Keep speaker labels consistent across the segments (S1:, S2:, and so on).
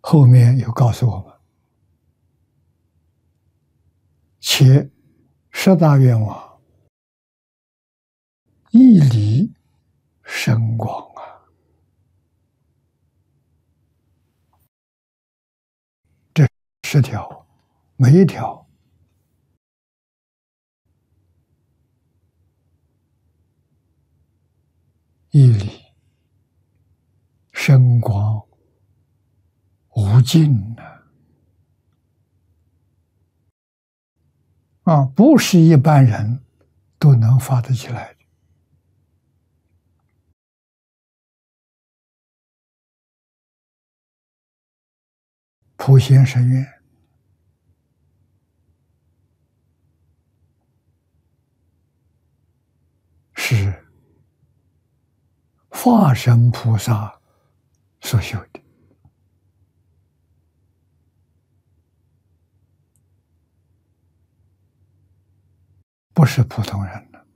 S1: 后面又告诉我们，且十大愿望一理深广啊，这10条，每一条义理深广无尽啊！不是一般人都能发得起来的。普贤神愿是化身菩萨所修的，不是普通人的，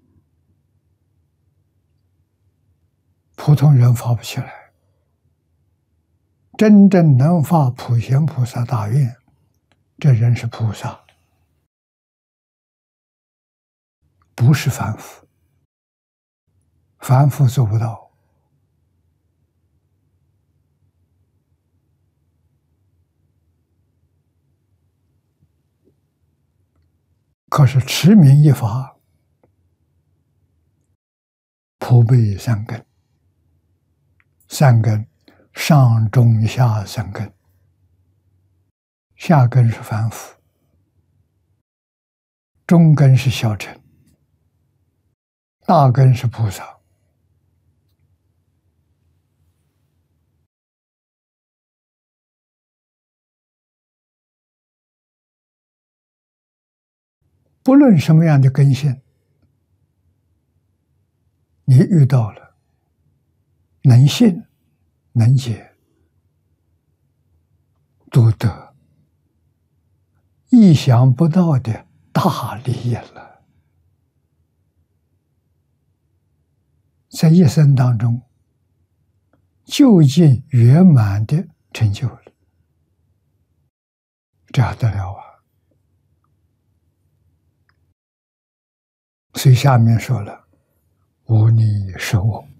S1: 普通人发不起来。真正能发普贤菩萨大愿，这人是菩萨，不是凡夫，凡夫做不到。可是持名一法，普被三根，三根上中下三根，下根是凡夫，中根是小乘，大根是菩萨。不论什么样的根性，你遇到了，能信能解，都得意想不到的大利益了，在一生当中就近圆满的成就了，这还得了啊！所以下面说了，无你是我。